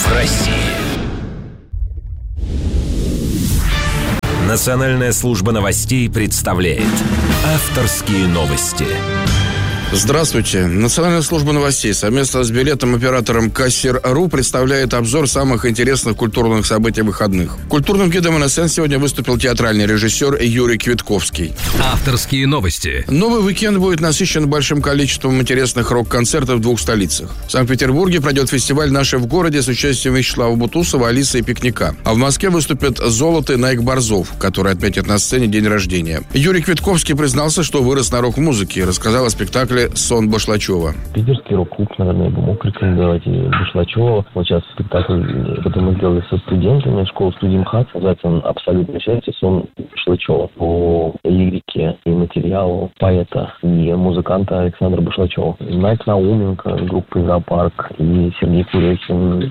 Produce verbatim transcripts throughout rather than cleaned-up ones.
в России. Национальная служба новостей представляет авторские новости. Здравствуйте. Национальная служба новостей совместно с билетом-оператором Кассир.ру представляет обзор самых интересных культурных событий выходных. Культурным гидом эн эс эн сегодня выступил театральный режиссер Юрий Квитковский. Авторские новости. Новый уикенд будет насыщен большим количеством интересных рок-концертов в двух столицах. В Санкт-Петербурге пройдет фестиваль «Наши в городе» с участием Вячеслава Бутусова, Алисы и Пикника. А в Москве выступит «Золото» Найк Борзов, который отметит на сцене день рождения. Юрий Квитковский признался, что вырос на рок-музыке и рассказал о спектакле «Сон Башлачева». Питерский рок-клуб, наверное, я бы мог рекомендовать, и Башлачева. Вот сейчас спектакль, который мы сделали со студентами школы студии МХАТ, называется он «Абсолютное счастье. Сон Башлачева». По лирике и материалу поэта и музыканта Александра Башлачева. Найк Науменко, группа «Зоопарк», и Сергей Курехин,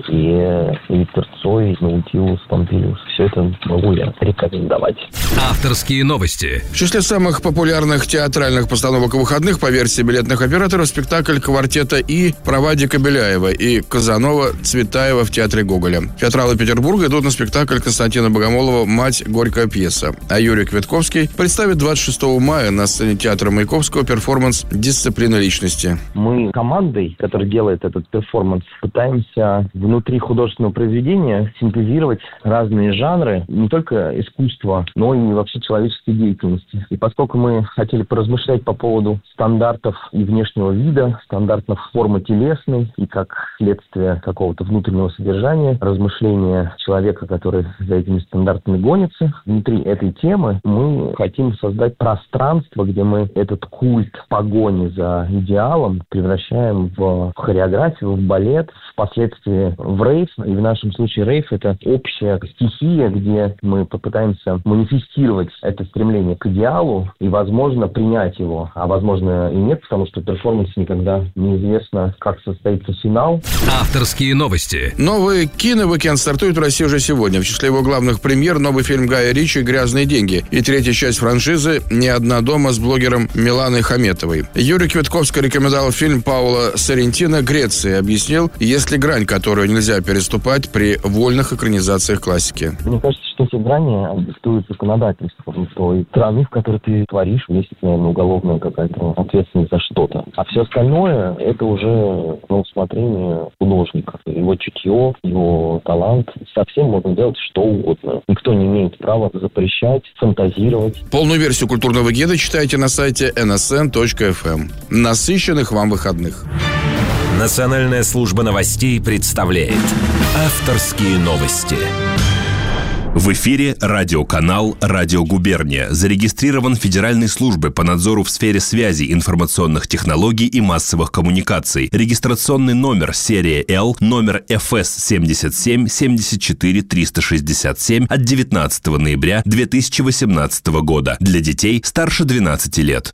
и Виктор Цой, Наутилус, Помпилиус. Все это могу я рекомендовать. Авторские новости. В числе самых популярных театральных постановок выходных по версии билетных операторов спектакль «Квартета И» Провадика Беляева и Казанова Цветаева в театре Гоголя. Театралы Петербурга идут на спектакль Константина Богомолова «Мать. Горькая пьеса». А Юрий Квитковский представит двадцать шестого мая на сцене театра Маяковского перформанс «Дисциплина личности». Мы командой, которая делает этот перформанс, пытаемся внутри художественного произведения синтезировать разные жанры, не только искусства, но и вообще человеческой деятельности. И поскольку мы хотели поразмышлять по поводу стандартов и внешнего вида, стандартов формы телесной и как следствие какого-то внутреннего содержания, размышления человека, который за этими стандартами гонится, внутри этой темы мы хотим создать пространство, где мы этот культ погони за идеалом превращаем в хореографию, в балет, впоследствии в рейв. И в нашем случае рейв — это общая стихия, где мы попытаемся манифестировать это стремление к идеалу и, возможно, принять его, а возможно и нет, потому что в перформансе никогда неизвестно, как состоится финал. Авторские новости. Новый кино-уикенд стартует в России уже сегодня. В числе его главных премьер новый фильм Гая Ричи «Грязные деньги» и третья часть франшизы «Не одна дома» с блогером Миланой Хаметовой. Юрий Квитковский рекомендовал фильм Паула Соррентино «Греция» и объяснил, есть ли грань, которую нельзя переступать при вольных экранизациях классики. Мне кажется, что эти грани диктуют законодательством той страны, в которой ты творишь. Есть, наверное, уголовная какая-то ответственность за что-то. А все остальное — это уже на усмотрение художника. Его чутье, его талант. Совсем можно делать что угодно. Никто не имеет права запрещать, фантазировать. Полную версию культурного гида читайте на сайте эн эс эн точка эф эм. Насыщенных вам выходных. Национальная служба новостей представляет авторские новости. В эфире радиоканал «Радио Губерния». Зарегистрирован Федеральной службой по надзору в сфере связи, информационных технологий и массовых коммуникаций. Регистрационный номер серия Л, номер эф эс семьдесят семь семьдесят четыре триста шестьдесят семь от девятнадцатого ноября две тысячи восемнадцатого года. Для детей старше двенадцати лет.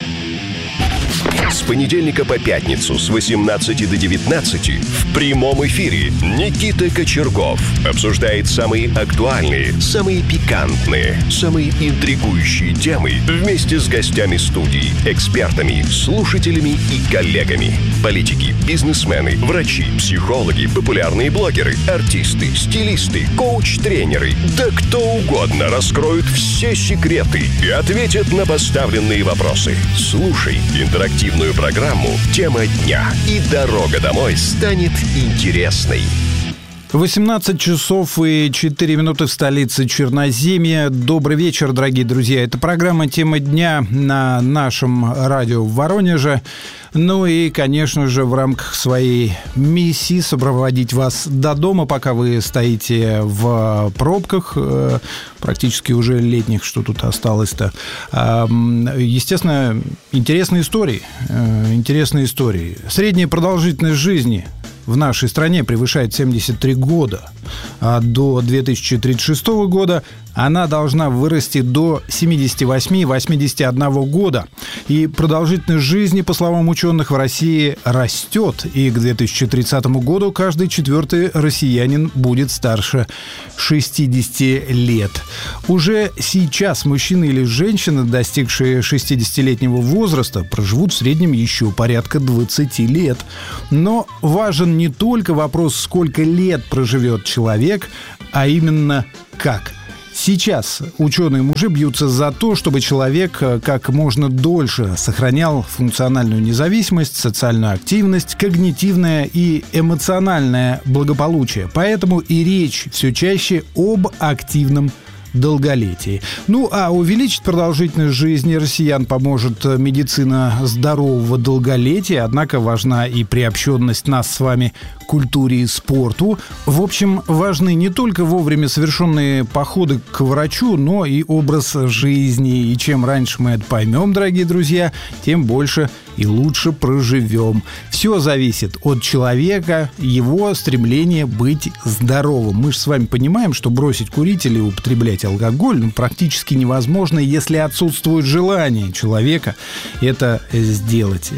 С понедельника по пятницу с восемнадцати до девятнадцати в прямом эфире Никита Кочергов обсуждает самые актуальные, самые пикантные, самые интригующие темы вместе с гостями студии, экспертами, слушателями и коллегами. Политики, бизнесмены, врачи, психологи, популярные блогеры, артисты, стилисты, коуч-тренеры, да кто угодно раскроют все секреты и ответят на поставленные вопросы. Слушай интерактивную программу «Тема дня», и дорога домой станет интересной. восемнадцать часов и четыре минуты в столице Черноземья. Добрый вечер, дорогие друзья. Это программа «Тема дня» на нашем радио в Воронеже. Ну и, конечно же, в рамках своей миссии сопроводить вас до дома, пока вы стоите в пробках, практически уже летних, что тут осталось-то. Естественно, интересные истории. Интересные истории. Средняя продолжительность жизни в нашей стране превышает семьдесят три года. А до две тысячи тридцать шестого года она должна вырасти до семьдесят восемь - восемьдесят один года. И продолжительность жизни, по словам ученых, в России растет. И к две тысячи тридцатому году каждый четвертый россиянин будет старше шестидесяти лет. Уже сейчас мужчины или женщины, достигшие шестидесятилетнего возраста, проживут в среднем еще порядка двадцати лет. Но важен не только вопрос, сколько лет проживет человек, а именно как. Сейчас ученые мужи бьются за то, чтобы человек как можно дольше сохранял функциональную независимость, социальную активность, когнитивное и эмоциональное благополучие. Поэтому и речь все чаще об активном долголетии. Ну, а увеличить продолжительность жизни россиян поможет медицина здорового долголетия, однако важна и приобщенность нас с вами к культуре и спорту. В общем, важны не только вовремя совершенные походы к врачу, но и образ жизни. И чем раньше мы это поймем, дорогие друзья, тем больше и лучше проживем. Все зависит от человека, его стремления быть здоровым. Мы же с вами понимаем, что бросить курить или употреблять алкоголь ну, практически невозможно, если отсутствует желание человека это сделать.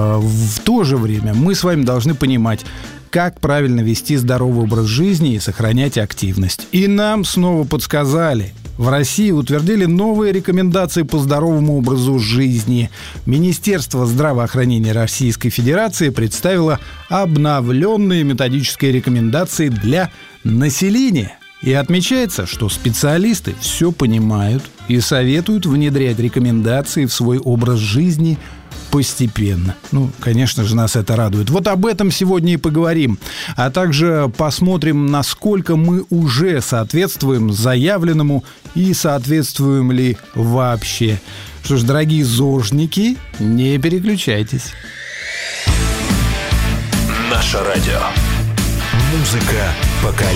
В то же время мы с вами должны понимать, как правильно вести здоровый образ жизни и сохранять активность. И нам снова подсказали. В России утвердили новые рекомендации по здоровому образу жизни. Министерство здравоохранения Российской Федерации представило обновленные методические рекомендации для населения. И отмечается, что специалисты все понимают и советуют внедрять рекомендации в свой образ жизни постепенно. Ну, конечно же, нас это радует. Вот об этом сегодня и поговорим. А также посмотрим, насколько мы уже соответствуем заявленному и соответствуем ли вообще. Что ж, дорогие зожники, не переключайтесь. Наше радио. Музыка поколений.